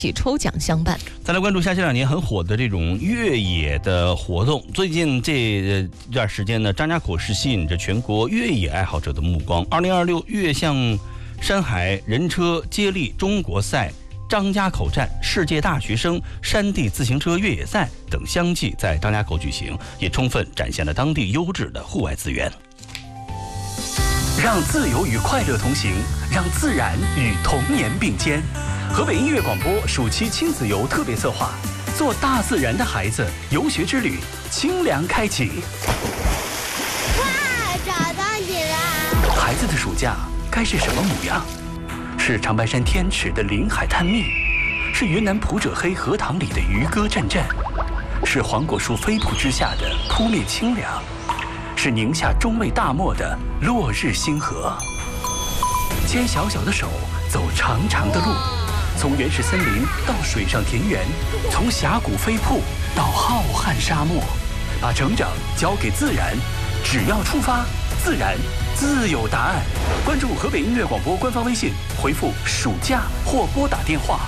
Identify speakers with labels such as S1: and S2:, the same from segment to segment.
S1: 起抽奖相伴。
S2: 再来关注下这2年很火的这种越野的活动。最近这段时间呢，张家口市吸引着全国越野爱好者的目光。2026越向山海人车接力中国赛、张家口站世界大学生山地自行车越野赛等相继在张家口举行，也充分展现了当地优质的户外资源。
S3: 让自由与快乐同行，让自然与童年并肩。河北音乐广播暑期亲子游特别策划，做大自然的孩子游学之旅，清凉开启。
S4: 哇，找到你了！
S3: 孩子的暑假该是什么模样？是长白山天池的临海探秘，是云南普者黑荷塘里的渔歌阵阵，是黄果树飞瀑之下的扑面清凉，是宁夏中卫大漠的落日星河。牵小小的手，走长长的路，从原始森林到水上田园，从峡谷飞瀑到浩瀚沙漠，把成长交给自然，只要出发，自然自有答案。关注河北音乐广播官方微信，回复暑假或拨打电话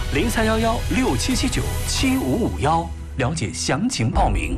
S3: 031167797551，了解详情报名。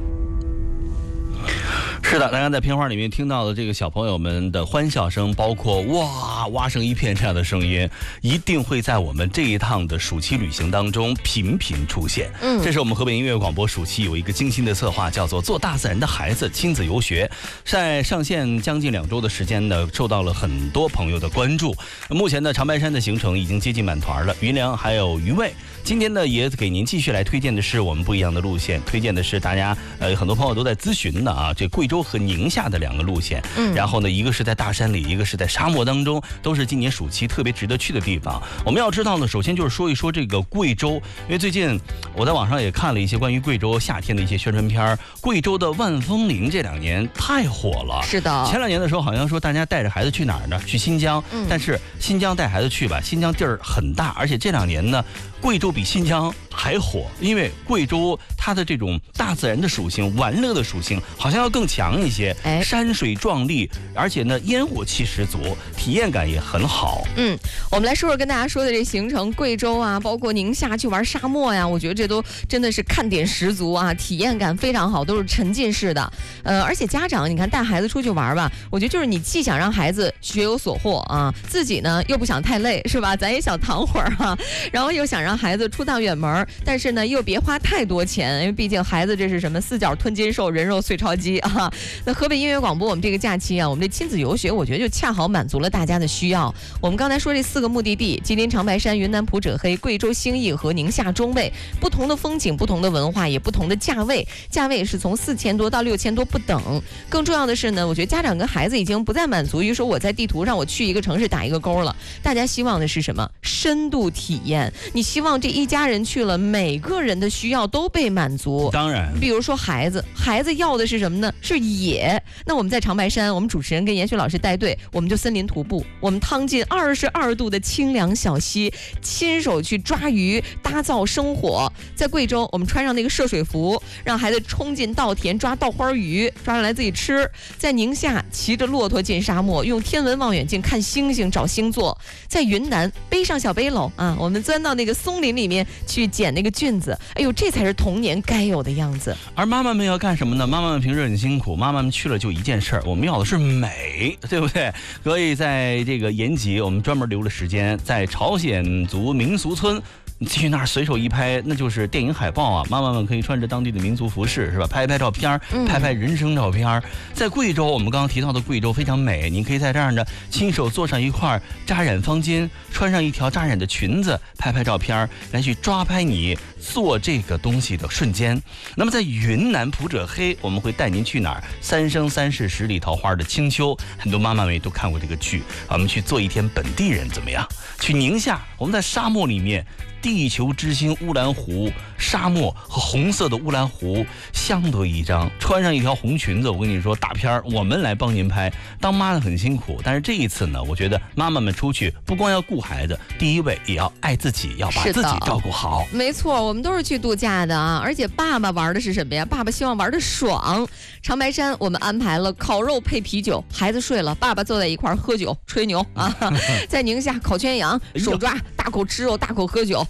S2: 是的，大家在片花里面听到的这个小朋友们的欢笑声，包括哇成一片这样的声音，一定会在我们这一趟的暑期旅行当中频频出现。这是我们河北音乐广播暑期有一个精心的策划，叫做做大自然的孩子亲子游学，在上线将近2周的时间呢，受到了很多朋友的关注。目前的长白山的行程已经接近满团了，云良还有余味。今天呢，也给您继续来推荐的是我们不一样的路线，推荐的是大家很多朋友都在咨询的啊，这贵州和宁夏的2个路线。然后呢，一个是在大山里，一个是在沙漠当中，都是今年暑期特别值得去的地方。我们要知道呢，首先就是说一说这个贵州，因为最近我在网上也看了一些关于贵州夏天的一些宣传片，贵州的万风林这2年太火了。
S1: 是的，
S2: 前2年的时候好像说大家带着孩子去哪儿呢？去新疆。但是新疆带孩子去吧，新疆地儿很大，而且这2年呢，贵州比新疆还火，因为贵州它的这种大自然的属性、玩乐的属性好像要更强一些。山水壮丽，而且呢烟火气十足，体验感也很好。
S1: 我们来说说跟大家说的这行程，贵州啊，包括宁夏去玩沙漠呀，我觉得这都真的是看点十足啊，体验感非常好，都是沉浸式的。而且家长你看带孩子出去玩吧，我觉得就是你既想让孩子学有所获啊，自己呢又不想太累，是吧？咱也想躺会儿啊，然后又想让孩子出趟远门，但是呢又别花太多钱，因为毕竟孩子这是什么4脚吞金兽，人肉碎钞机啊。那河北音乐广播我们这个假期啊，我们这亲子游学，我觉得就恰好满足了大家的需要。我们刚才说这4个目的地，吉林长白山、云南普者黑、贵州兴义和宁夏中卫，不同的风景、不同的文化，也不同的价位，价位是从4000多到6000多不等。更重要的是呢，我觉得家长跟孩子已经不再满足于说我在地图上我去一个城市打一个勾了，大家希望的是什么？深度体验。你希望这一家人去了，每个人的需要都被满足。
S2: 当然，
S1: 比如说孩子要的是什么呢？是野。那我们在长白山，我们主持人跟严雪老师带队，我们就森林徒步，我们趟进22度的清凉小溪，亲手去抓鱼，打造生火。在贵州，我们穿上那个涉水服，让孩子冲进稻田抓稻花鱼，抓上来自己吃。在宁夏，骑着骆驼进沙漠，用天文望远镜看星星找星座。在云南，背上小背篓啊，我们钻到那个松林里面去捡那个菌子。哎呦，这才是童年该有的样子。
S2: 而妈妈们要干什么呢？妈妈们平时很辛苦，妈妈们去了就一件事儿，我们要的是美，对不对？所以在这个延吉，我们专门留了时间，在朝鲜族民俗村。你去那儿随手一拍，那就是电影海报啊！妈妈们可以穿着当地的民族服饰，是吧？拍拍照片，拍拍人生照片。在贵州，我们刚刚提到的贵州非常美，你可以在这儿呢，亲手做上一块扎染方巾，穿上一条扎染的裙子，拍拍照片，来去抓拍你做这个东西的瞬间。那么在云南普者黑，我们会带您去哪儿？三生三世十里桃花的青丘，很多妈妈们也都看过这个剧。我们去做一天本地人怎么样？去宁夏，我们在沙漠里面。地球之星乌兰湖，沙漠和红色的乌兰湖相得益彰。穿上一条红裙子，我跟你说，大片我们来帮您拍。当妈的很辛苦，但是这一次呢，我觉得妈妈们出去不光要顾孩子，第一位也要爱自己，要把自己照顾好。
S1: 没错，我们都是去度假的啊，而且爸爸玩的是什么呀？爸爸希望玩的爽。长白山我们安排了烤肉配啤酒，孩子睡了，爸爸坐在一块喝酒吹牛啊。在宁夏烤全羊，手抓大口吃肉，大口喝酒。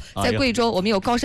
S1: 在贵州我们有高山。